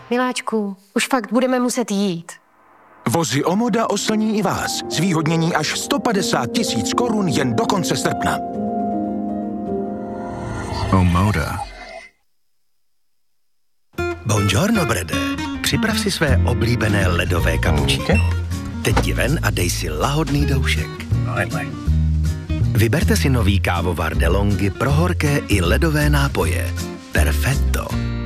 Miláčku, už fakt budeme muset jít. Vozy Omoda oslní i vás. Zvýhodnění až 150 000 korun jen do konce srpna. Omoda. Buongiorno, Brede. Připrav si své oblíbené ledové kapučíno. Teď ti ven a dej si lahodný doušek. Vyberte si nový kávovar DeLonghi pro horké i ledové nápoje. Perfetto.